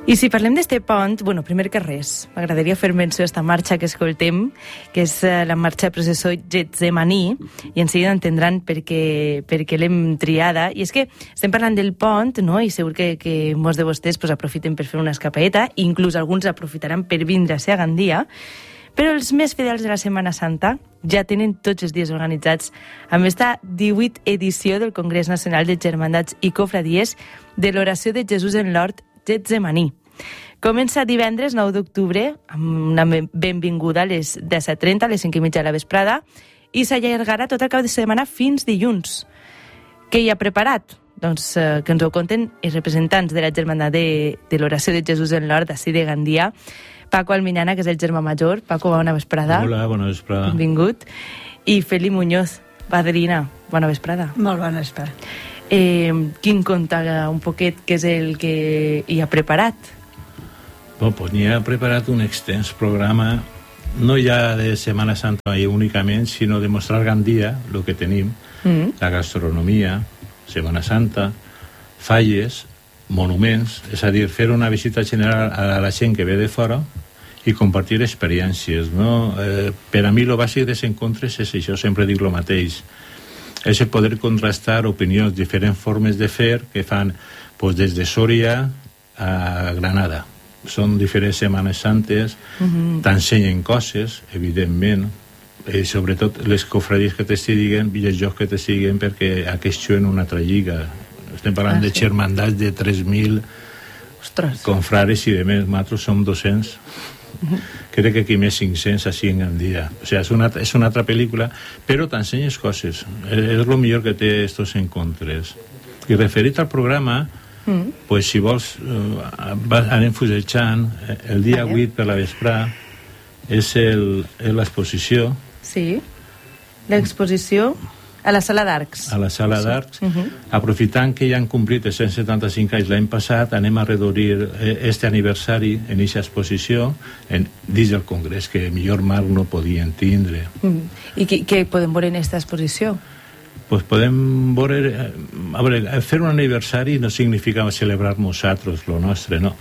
I si parlem d'este pont, bueno, primer que res, m'agradaria fer menció a esta marxa que escoltem, que és la marxa processó Getsemaní, i en seguida entendran per què l'hem triada. I és que estem parlant del pont, no? I segur que molts de vostès pues, aprofiten per fer una escapadeta, inclús alguns aprofitaran per vindre a Gandia, però els més fidels de la Setmana Santa ja tenen tots els dies organitzats amb esta 18ª edició del Congrés Nacional de Germandats i Cofradies de l'Oració de Jesús en l'Hort Getsemaní. Comença divendres 9 d'octubre amb una benvinguda a les 17:30, a les 5:30 de la vesprada, i s'allargarà tot el cap de setmana fins dilluns. Què hi ha preparat? Doncs que ens ho conten els representants de la Germandat de l'Oració de Jesús en l'Hort d'ací de Gandia. Paco Almiñana, que és el germà major. Paco, bona vesprada. Hola, bona vesprada. Benvingut. I Feli Muñoz, padrina. Bona vesprada. Molt bona vesprada. Quin conta un poquet què és el que hi ha preparat? Pues n'hi ha preparat un extens programa, no ja de Setmana Santa únicament, sinó de mostrar Gandia, el que tenim, la gastronomia, Setmana Santa, falles, monuments, és a dir, fer una visita general a la gent que ve de fora i compartir experiències, no? Per a mi el bàsic dels encontres és això, sempre dic el mateix, és el poder contrastar opinions, diferents formes de fer que fan pues, des de Sòria a Granada. Són diferents Setmanes Santes, t'ensenyen coses, evidentment, sobretot les cofradies que t'estic dient i els jocs que t'estic dient perquè aquests juguen una altra lliga. Estem parlant de germandats de 3.000 confrares i de més, nosaltres som 200. Crec que aquí més 500 així en Gandia. O sigui, és una altra pel·lícula, però t'ensenyes coses. És el millor que té estos encontres. I referit al programa, pues, si vols, anem fusejant. El dia 8 per la vesprà és l'exposició. Sí, l'exposició a la Sala d'Arcs. A la Sala d'Arcs. Aprofitant que ja han complit els 175 anys l'any passat, anem a reduir este aniversari en aquesta exposició dins del Congrés, que millor marc no podien tindre. I què podem veure en aquesta exposició? Pues podem veure... A veure, fer un aniversari no significa celebrar nosaltres, lo nostre, no.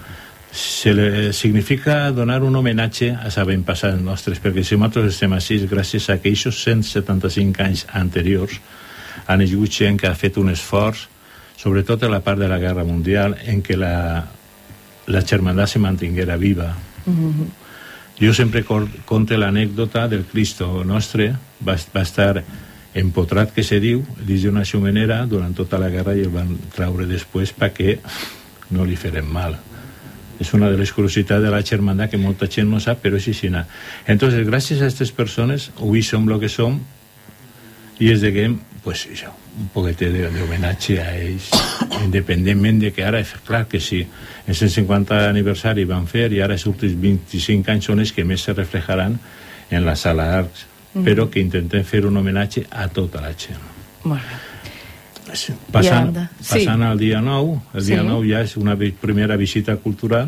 Significa donar un homenatge a l'avantpassat nostres, perquè si nosaltres estem així gràcies a que aquests 175 anys anteriors han hagut gent que ha fet un esforç, sobretot a la part de la Guerra Mundial, en què la germandat se mantinguera viva. Jo sempre conto l'anècdota del Cristo nostre, va estar empotrat, que se diu, dins d'una xumenera durant tota la guerra i el van traure després perquè no li farem mal. És una de les curiositats de la germandat que molta gent no sap, però és així. Entonces, gràcies a aquestes persones, avui som el que som i es deguem, pues, això, un poquet d'homenatge a ells, independentment de que ara, clar que sí, en 150 aniversari van fer i ara els últims 25 anys són els que més se reflejaran en la Sala d'Arcs, però que intentem fer un homenatge a tota la gent. Molt bé. Passant al dia 9, el dia 9 ja és una primera visita cultural,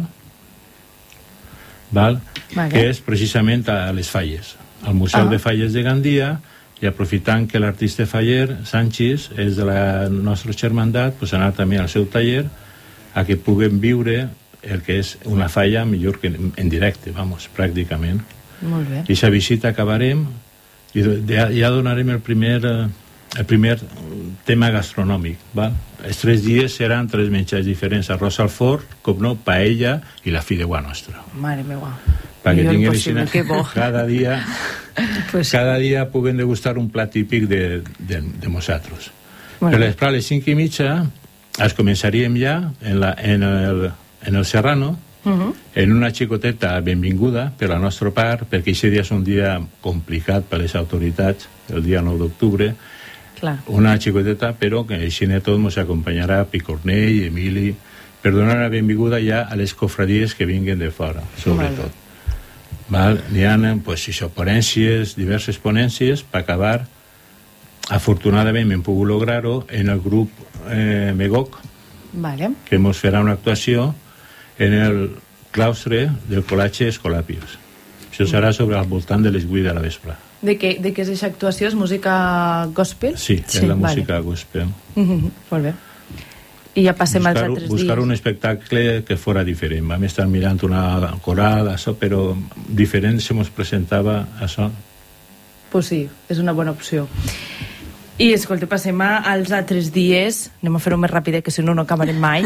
que és precisament a les falles, al Museu de Falles de Gandia, i aprofitant que l'artista faller, Sánchez, és de la nostra germandat, pues anar també al seu taller a que puguem viure el que és una falla millor que en directe, pràcticament. Molt bé. I aquesta visita acabarem i ja donarem el primer tema gastronòmic. Els 3 dies seran 3 menjars diferents: arròs al forn, com no, paella i la fideuà nostra. Mare meva. Perquè tinguin cada dia puguem degustar un plat típic de nosaltres. Per les 5:30 es començaríem ja en el Serrano, en una xicoteta benvinguda per la nostra part, perquè aquest dia és un dia complicat per les autoritats, el dia 9 d'octubre. Una xicoteta, però que així tot ens acompanyarà Picornell, Emili, per donar la benvinguda ja a les cofradies que vinguen de fora, sobretot. N'hi ha ponències, diverses ponències, per acabar, afortunadament hem pogut lograr-ho en el grup Megok, que ens farà una actuació en el claustre del Col·legi Escolàpios. Això serà sobre al voltant de les 8 de la vespre. De què és aquesta actuació? És música gospel? Sí, és la música gospel. Molt bé. I ja passem als altres dies. Buscar un espectacle que fora diferent. Vam estar mirant una coral, això, però diferent se mos presentava això. Pues sí, és una bona opció. I, escolta, passem als altres dies. Anem a fer-ho més ràpid, que si no, no acabarem mai.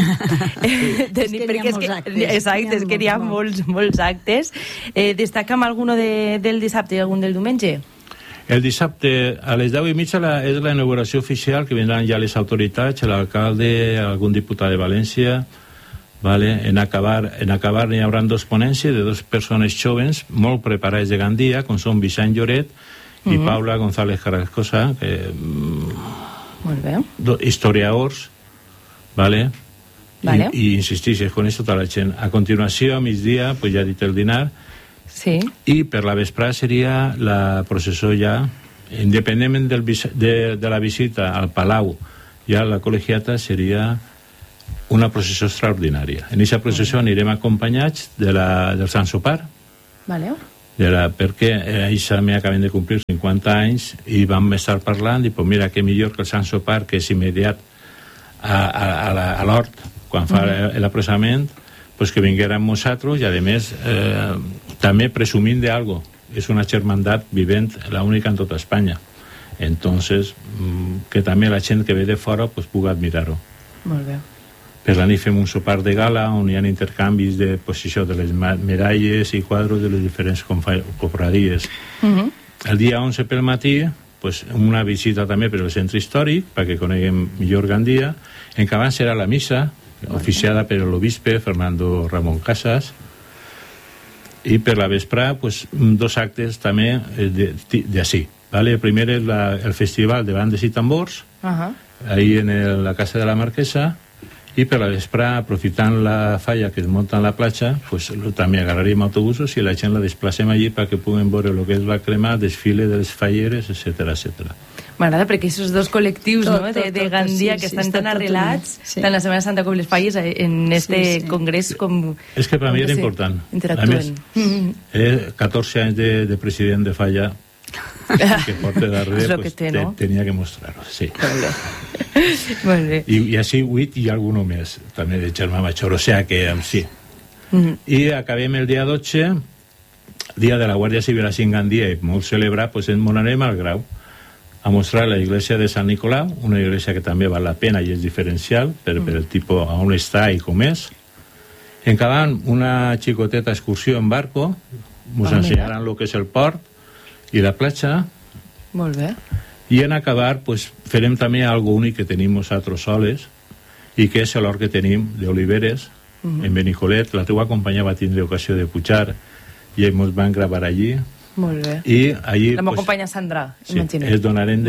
Exacte, és que hi ha molts actes. Destaca'm alguno del dissabte i algun del diumenge? El dissabte a les 10:30 és la inauguració oficial, que vindran ja les autoritats, l'alcalde, algun diputat de València, vale? En acabar n'hi haurà 2 ponències de 2 persones joves molt preparades de Gandia, com són Vicent Lloret i Paula González Carrascosa, que molt bé. Historiadors, vale? I insistixes con això tota la gent. A continuació, a migdia, pues ja he dit el dinar. Sí. I per la vesprada seria la processó ja, independentment de la visita al Palau i a la col·legiata, seria una processó extraordinària. En aquesta processó anirem acompanyats del Sant Sopar, perquè això m'acaben de complir 50 anys i vam estar parlant i, pues mira, que millor que el Sant Sopar, que és immediat a l'hort, quan fa l'apressament, pues que vinguérem nosaltres i, a més, també presumint d'algo. És una germandat vivent, la única en tota Espanya. Entonces, que també la gent que ve de fora pues, pugui admirar-ho. Molt bé. Per la nit fem un sopar de gala on hi ha intercanvis de posició de les medalles i quadros de les diferents confraries. El dia 11 pel matí, pues, una visita també per al centre històric, perquè coneguem millor Gandia. En que abans serà la missa, oficiada per l'obispe Fernando Ramón Casas, i per la vesprada pues, 2 actes també d'ací. El primer és el festival de bandes i tambors, ahí en la casa de la Marquesa, i per la vesprada, aprofitant la falla que es munta en la platja, pues, també agarraríem autobusos i la gent la desplacem allí perquè puguen veure el que és la crema, desfile de les falleres, etc. M'agrada perquè aquests 2 col·lectius de Gandia que estan tan arrelats, tant la Setmana Santa com les falles, en este congrés com... És que per mi era important. Interactuen. 14 anys de president de falla que porta darrere, pues, tenia que mostrar-ho. Sí. Molt bé. I així 8 i alguno més, també de germà major, o sigui que sí. I acabem el dia 12, dia de la Guàrdia Civil a Gandia, i molt celebrat, pues ens anarem al Grau a mostrar la iglesia de Sant Nicolau, una iglesia que també val la pena i és diferencial per el tipus on està i com és. Encabant una xicoteta excursió en barco, ens ensenyaran el que és el port i la platja. Molt bé. I en acabar, pues, farem també algo únic que tenim nosaltres soles, i que és l'hort que tenim d'oliveres, en Benicolet. La teva companya va tindre ocasió de pujar i ens van gravar allí. Molt bé. I allí, la meva companya Sandra, es donarem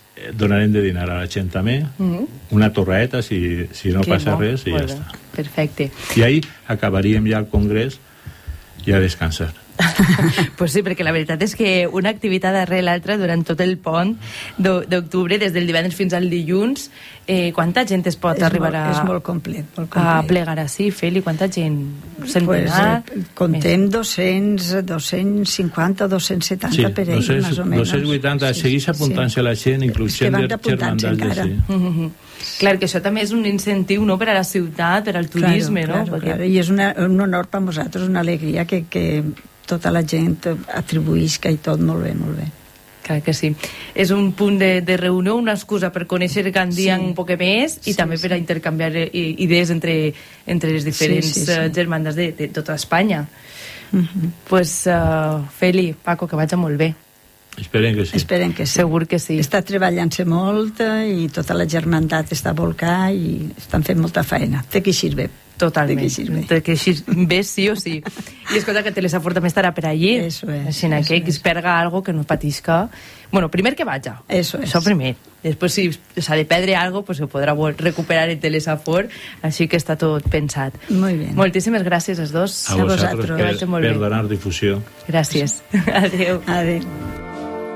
de dinar a la gent també, una torraeta, si no passa res, i ja està. Perfecte. I ahí acabaríem ja el congrés i a descansar. Pues sí, perquè la veritat és que una activitat darrere l'altra durant tot el pont d'octubre, des del divendres fins al dilluns, quanta gent es pot arribar a... És molt complet. A plegar així, Feli? Quanta gent? Centenar? Contem 200, 250, 270 per ell, més o menys. 280, segueix apuntant-se la gent, inclús gent de germandats. Clar, que això també és un incentiu, no?, per a la ciutat, per al turisme, no? Claro. I és un honor per a nosaltres, una alegria que tota la gent atribuïsca i tot molt bé. Clar que sí. És un punt de reunió, una excusa per conèixer Gandia un poc més i també per a intercanviar idees entre les diferents germandes de tota Espanya. Pues, Feli, Paco, que vagi molt bé. Esperem que sí. Segur que sí. Està treballant-se molt i tota la germandat està volcada i estan fent molta feina. Té que eixir bé. Totalment. Té que eixir bé, sí o sí. I escolta, que Telesafor també estarà per allí. Eso es. Així que es perga algo que no patisca. Bueno, primer que vaja. Això primer. Després, si s'ha de perdre algo, pues ho podrà recuperar el Telesafor. Així que està tot pensat. Molt bé. Moltíssimes gràcies als dos. A vosaltres per donar difusió. Gràcies. Adéu.